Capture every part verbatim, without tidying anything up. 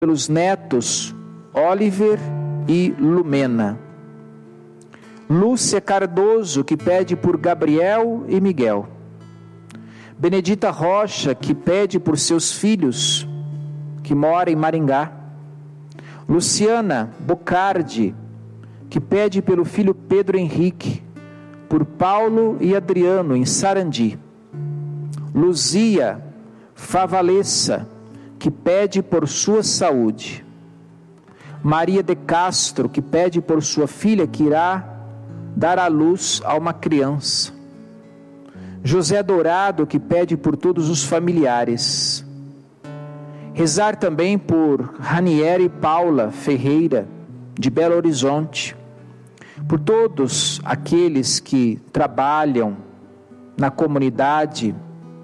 pelos netos Oliver e Lumena. Lúcia Cardoso, que pede por Gabriel e Miguel. Benedita Rocha, que pede por seus filhos, que mora em Maringá. Luciana Bocardi, que pede pelo filho Pedro Henrique, por Paulo e Adriano, em Sarandi. Luzia Favalessa, que pede por sua saúde. Maria de Castro, que pede por sua filha que irá dar à luz a uma criança. José Dourado, que pede por todos os familiares. Rezar também por Ranieri Paula Ferreira, de Belo Horizonte. Por todos aqueles que trabalham na comunidade.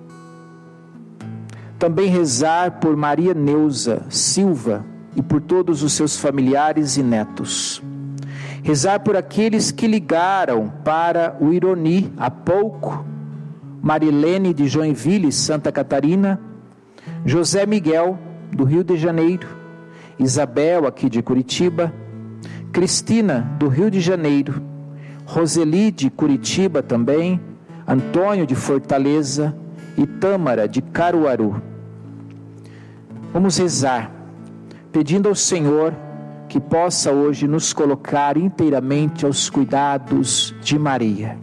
Também rezar por Maria Neuza Silva e por todos os seus familiares e netos. Rezar por aqueles que ligaram para o Ironi há pouco. Marilene de Joinville, Santa Catarina. José Miguel, do Rio de Janeiro. Isabel, aqui de Curitiba. Cristina, do Rio de Janeiro. Roseli, de Curitiba também. Antônio, de Fortaleza. E Tâmara, de Caruaru. Vamos rezar, pedindo ao Senhor que possa hoje nos colocar inteiramente aos cuidados de Maria.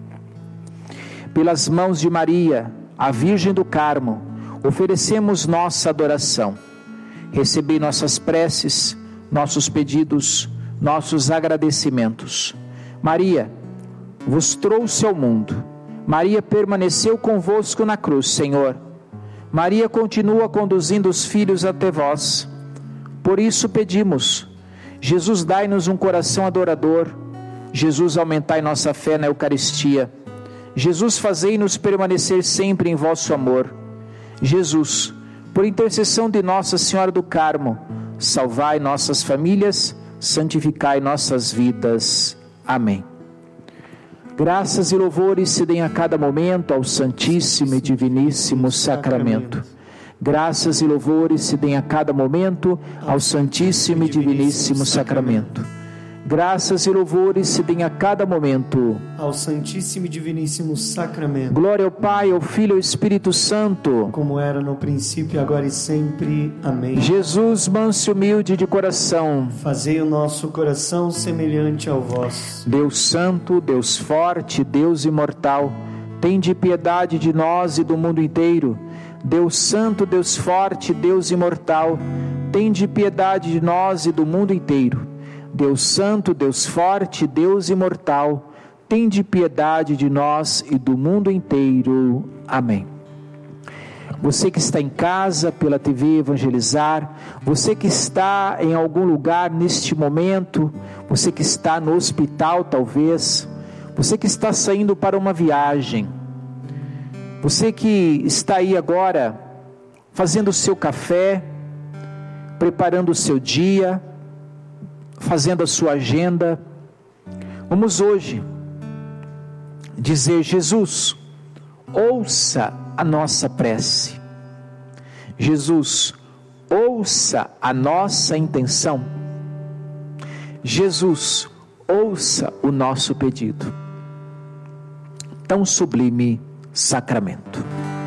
Pelas mãos de Maria, a Virgem do Carmo, oferecemos nossa adoração. Recebei nossas preces, nossos pedidos, nossos agradecimentos. Maria vos trouxe ao mundo. Maria permaneceu convosco na cruz, Senhor. Maria continua conduzindo os filhos até vós. Por isso pedimos, Jesus, dai-nos um coração adorador. Jesus, aumentai nossa fé na Eucaristia. Jesus, fazei-nos permanecer sempre em vosso amor. Jesus, por intercessão de Nossa Senhora do Carmo, salvai nossas famílias, santificai nossas vidas. Amém. Graças e louvores se deem a cada momento ao Santíssimo e Diviníssimo Sacramento. Graças e louvores se deem a cada momento ao Santíssimo e Diviníssimo Sacramento. Graças e louvores se deem a cada momento ao Santíssimo e Diviníssimo Sacramento. Glória ao Pai, ao Filho e ao Espírito Santo, como era no princípio, agora e sempre. Amém. Jesus, manso e humilde de coração, fazei o nosso coração semelhante ao vosso. Deus Santo, Deus forte, Deus imortal, tende piedade de nós e do mundo inteiro. Deus Santo, Deus forte, Deus imortal, tende piedade de nós e do mundo inteiro. Deus Santo, Deus forte, Deus imortal, tende piedade de nós e do mundo inteiro. Amém. Você que está em casa pela T V Evangelizar, você que está em algum lugar neste momento, você que está no hospital talvez, você que está saindo para uma viagem, você que está aí agora fazendo o seu café, preparando o seu dia, fazendo a sua agenda, vamos hoje dizer: Jesus, ouça a nossa prece. Jesus, ouça a nossa intenção. Jesus, ouça o nosso pedido. Tão sublime sacramento.